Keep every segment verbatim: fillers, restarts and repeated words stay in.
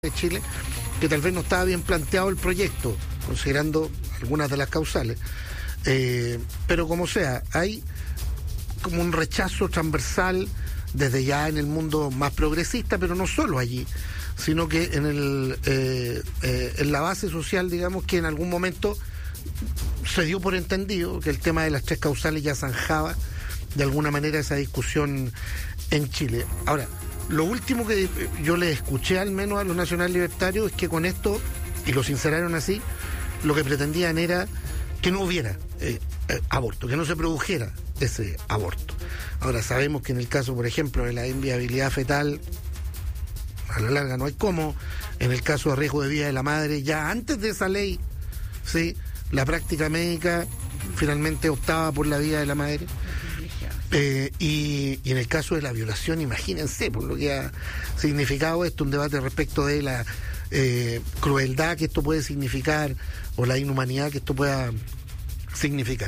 de Chile, que tal vez no estaba bien planteado el proyecto, considerando algunas de las causales. Eh, pero como sea, hay como un rechazo transversal desde ya en el mundo más progresista, pero no solo allí, sino que en el eh, eh, en la base social, digamos, que en algún momento se dio por entendido que el tema de las tres causales ya zanjaba de alguna manera esa discusión en Chile. Ahora, lo último que yo le escuché al menos a los nacional libertarios es que con esto, y lo sinceraron así, lo que pretendían era que no hubiera eh, eh, aborto, que no se produjera ese aborto. Ahora sabemos que en el caso, por ejemplo, de la inviabilidad fetal, a la larga no hay cómo. En el caso de riesgo de vida de la madre, ya antes de esa ley, sí, la práctica médica finalmente optaba por la vida de la madre. Eh, y, y en el caso de la violación, imagínense por lo que ha significado esto, un debate respecto de la eh, crueldad que esto puede significar o la inhumanidad que esto pueda significar.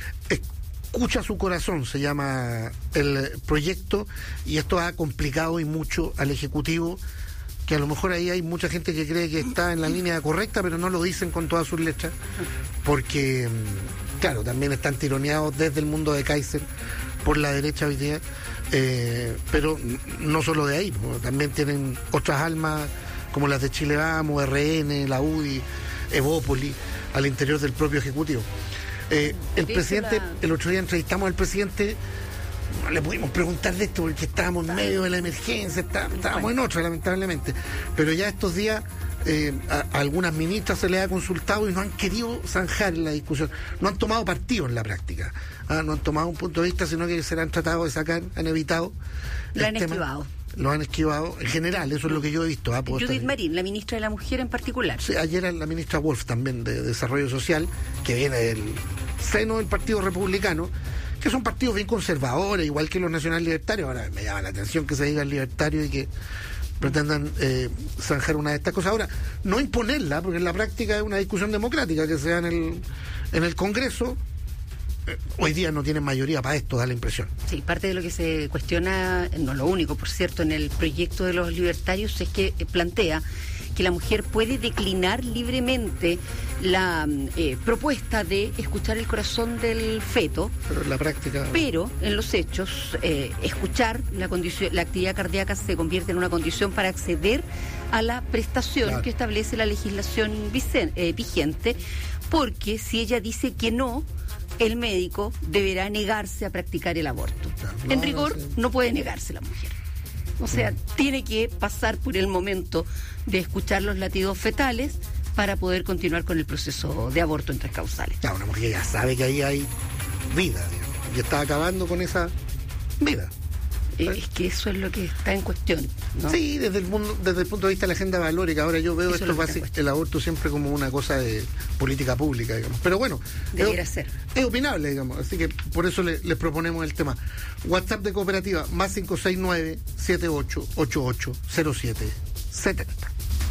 Escucha su corazón, se llama el proyecto, y esto ha complicado y mucho al Ejecutivo, que a lo mejor ahí hay mucha gente que cree que está en la línea correcta, pero no lo dicen con todas sus letras, porque, claro, también están tironeados desde el mundo de Kaiser por la derecha hoy día, eh, pero no solo de ahí, también tienen otras almas como las de Chile Vamos, R N, la U D I, Evópoli, al interior del propio Ejecutivo. Eh, el presidente, la... el otro día entrevistamos al presidente, no le pudimos preguntar de esto porque estábamos en medio de la emergencia, está, estábamos en otra, lamentablemente, pero ya estos días eh, a, a algunas ministras se les ha consultado y no han querido zanjar la discusión, no han tomado partido en la práctica, ¿ah? No han tomado un punto de vista, sino que se la han tratado de sacar, han evitado. Lo han tema. esquivado. Lo han esquivado, en general, eso es lo que yo he visto. ¿ah? Judith Marín, la ministra de la Mujer en particular. Sí, ayer la ministra Wolf también, de Desarrollo Social, que viene del seno del Partido Republicano, que son partidos bien conservadores, igual que los nacional libertarios. Ahora me llama la atención que se digan libertarios y que pretendan eh, zanjar una de estas cosas. Ahora, no imponerla, porque en la práctica es una discusión democrática que se da en el, en el Congreso. Hoy día no tienen mayoría para esto, da la impresión. Sí, parte de lo que se cuestiona, no lo único, por cierto, en el proyecto de los libertarios es que plantea que la mujer puede declinar libremente la eh, propuesta de escuchar el corazón del feto. Pero en la práctica... Pero, en los hechos, eh, escuchar la condición, la actividad cardíaca se convierte en una condición para acceder a la prestación, claro, que establece la legislación vicen, eh, vigente, porque si ella dice que no, el médico deberá negarse a practicar el aborto. Claro, no, en rigor, no, sí. no puede negarse la mujer. O sea, tiene que pasar por el momento de escuchar los latidos fetales para poder continuar con el proceso de aborto en tres causales. Claro, una mujer ya sabe que ahí hay vida, digamos, y está acabando con esa vida. Es que eso es lo que está en cuestión, ¿no? Sí, desde el mundo, desde el punto de vista de la agenda valórica. Ahora yo veo eso esto básico, el aborto siempre como una cosa de política pública, digamos. Pero bueno, debería es, ser. Es opinable, digamos. Así que por eso le, les proponemos el tema. WhatsApp de Cooperativa, más cinco seis nueve, siete ocho ocho ocho, cero siete siete cero.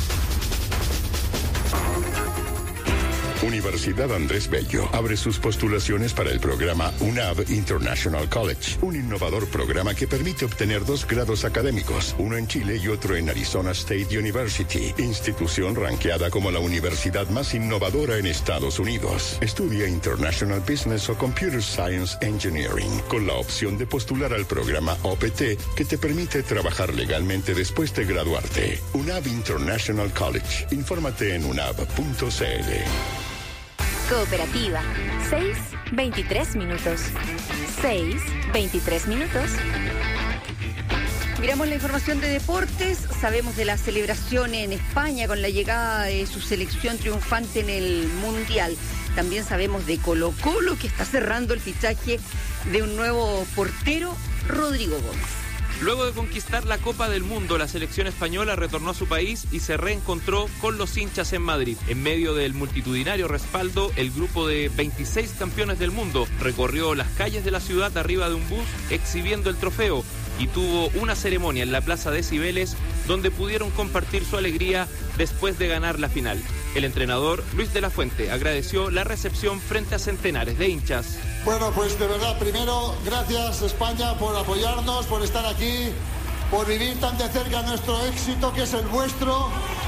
Universidad Andrés Bello abre sus postulaciones para el programa U N A V International College, un innovador programa que permite obtener dos grados académicos, uno en Chile y otro en Arizona State University, institución ranqueada como la universidad más innovadora en Estados Unidos. Estudia International Business o Computer Science Engineering, con la opción de postular al programa O P T, que te permite trabajar legalmente después de graduarte. U N A V International College. Infórmate en unab punto c l. Cooperativa, seis veintitrés minutos. seis veintitrés minutos. Miramos la información de deportes, sabemos de la celebración en España con la llegada de su selección triunfante en el Mundial. También sabemos de Colo Colo, que está cerrando el fichaje de un nuevo portero, Rodrigo Gómez. Luego de conquistar la Copa del Mundo, la selección española retornó a su país y se reencontró con los hinchas en Madrid. En medio del multitudinario respaldo, el grupo de veintiséis campeones del mundo recorrió las calles de la ciudad arriba de un bus exhibiendo el trofeo y tuvo una ceremonia en la Plaza de Cibeles donde pudieron compartir su alegría después de ganar la final. El entrenador Luis de la Fuente agradeció la recepción frente a centenares de hinchas. Bueno, pues de verdad, primero, gracias España por apoyarnos, por estar aquí, por vivir tan de cerca nuestro éxito, que es el vuestro.